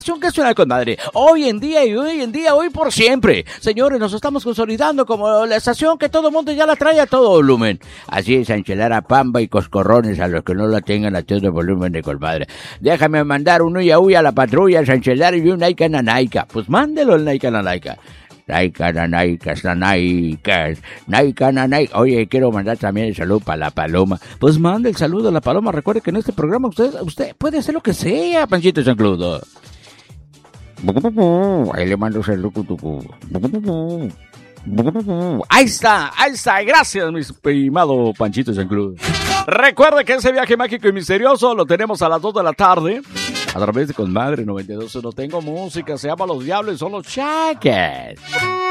estación que suena con madre. Hoy en día, hoy por siempre. Señores, nos estamos consolidando como la estación que todo mundo ya la trae a todo volumen. Así es, enchilar a pamba y coscorrones a los que no la tengan a todo volumen de colmadre. Déjame mandar un uy a la patrulla, Sanchelar y un Naika Nanaika. Pues mándelo el Naika Nanaika. Naika Nanaikas, Nanaikas, Naika Nanaika. Oye, quiero mandar también el saludo para la paloma. Pues mande el saludo a la paloma. Recuerde que en este programa usted puede hacer lo que sea, Panchito Sancludo. Ahí le mando saludo. Ahí está. Gracias, mi estimado Panchito Sancludo. Recuerde que ese viaje mágico y misterioso lo tenemos a las 2 de la tarde a través de Conmadre 92.1. Tengo música, se llama Los Diablos, son los Chaques.